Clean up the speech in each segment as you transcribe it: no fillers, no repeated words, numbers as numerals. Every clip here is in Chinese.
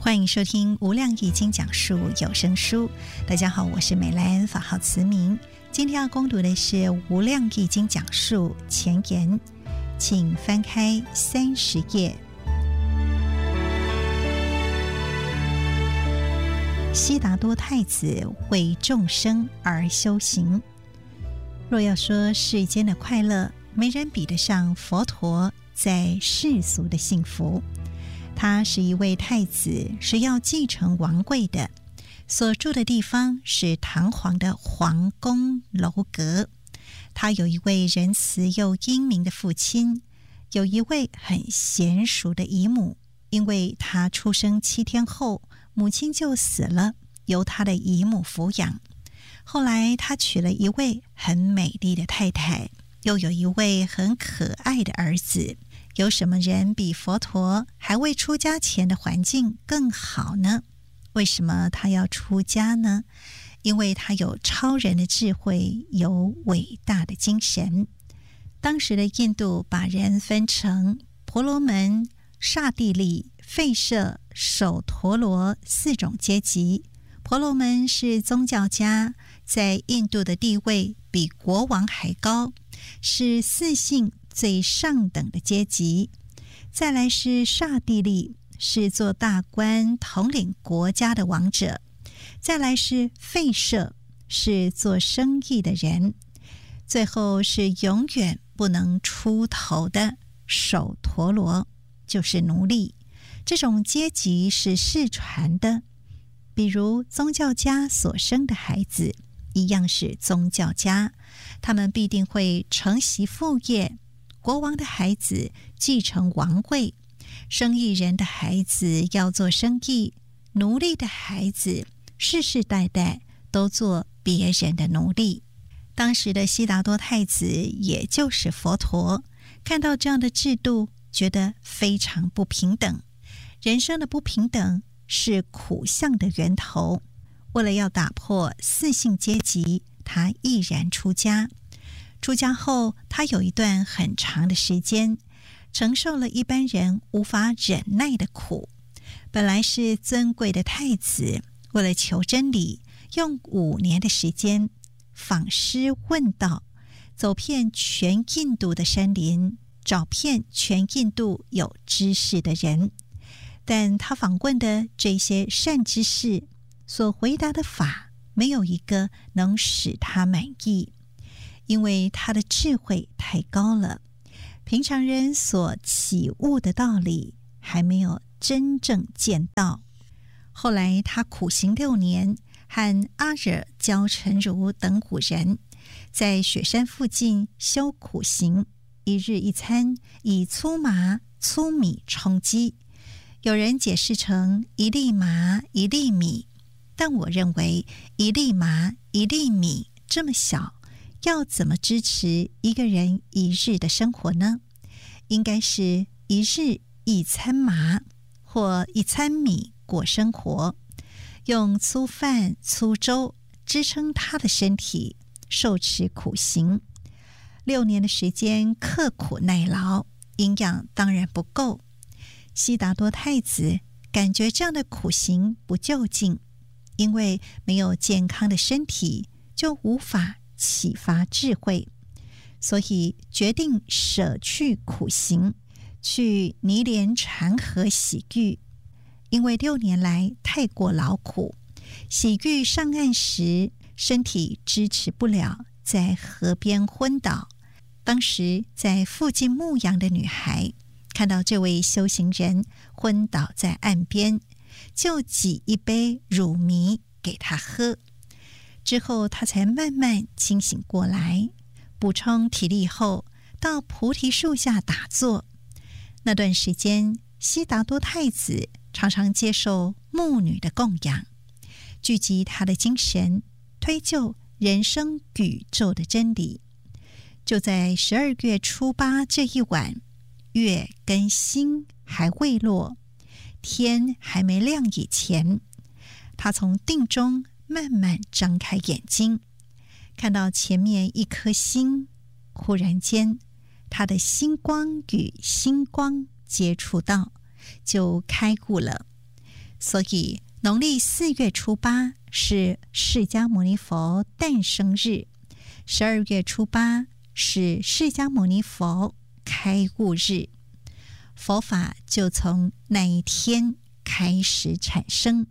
欢迎收听无量易经讲述有声书。大家好，我是美兰，法号慈明。今天要攻读的是无量易经讲述前言，请翻开30页。悉达多太子为众生而修行。若要说世间的快乐，没人比得上佛陀在世俗的幸福。他是一位太子，是要继承王位的，所住的地方是堂皇的皇宫楼阁。他有一位仁慈又英明的父亲，有一位很娴熟的姨母。因为他出生7天后，母亲就死了，由他的姨母抚养。后来他娶了一位很美丽的太太，又有一位很可爱的儿子。有什么人比佛陀还未出家前的环境更好呢？为什么他要出家呢？因为他有超人的智慧，有伟大的精神。当时的印度把人分成婆罗门、刹帝利、吠舍、首陀罗4种阶级。婆罗门是宗教家，在印度的地位比国王还高，是4姓最上等的阶级。再来是刹帝利，是做大官统领国家的王者。再来是吠舍，是做生意的人。最后是永远不能出头的首陀罗，就是奴隶。这种阶级是世传的，比如宗教家所生的孩子一样是宗教家，他们必定会承袭父业。国王的孩子继承王位，生意人的孩子要做生意，奴隶的孩子世世代代都做别人的奴隶。当时的悉达多太子，也就是佛陀，看到这样的制度，觉得非常不平等。人生的不平等是苦相的源头。为了要打破4姓阶级，他毅然出家。出家后，他有一段很长的时间承受了一般人无法忍耐的苦。本来是尊贵的太子，为了求真理，用5年的时间访师问道，走遍全印度的山林，找遍全印度有知识的人。但他访问的这些善知识所回答的法，没有一个能使他满意，因为他的智慧太高了，平常人所起悟的道理还没有真正见到。后来他苦行6年，和阿惹、焦成儒等5人在雪山附近修苦行，一日一餐，以粗麻、粗米充饥。有人解释成1粒麻1粒米，但我认为1粒麻1粒米这么小，要怎么支持一个人一日的生活呢？应该是1日1餐麻或1餐米过生活，用粗饭粗粥支撑他的身体，受持苦行。6年的时间刻苦耐劳，营养当然不够。悉达多太子感觉这样的苦行不就近，因为没有健康的身体，就无法启发智慧，所以决定舍去苦行，去尼连禅河洗浴。因为6年来太过劳苦，洗浴上岸时身体支持不了，在河边昏倒。当时在附近牧羊的女孩看到这位修行人昏倒在岸边，就挤一杯乳糜给他喝。之后他才慢慢清醒过来，补充体力后，到菩提树下打坐。那段时间，悉达多太子常常接受牧女的供养，聚集他的精神，推究人生宇宙的真理。就在12月初8这一晚，月跟星还未落，天还没亮以前，他从定中慢慢张开眼睛，看到前面一颗星，忽然间他的星光与星光接触到，就开悟了。 所以农历4月初8是释迦牟尼佛诞生日，12月初8是释迦牟尼佛开悟日，佛法就从那一天开始产生。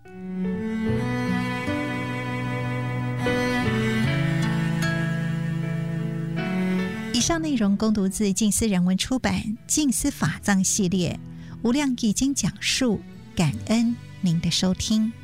以上内容恭读自静思人文出版《静思法藏》系列《无量易经》讲述，感恩您的收听。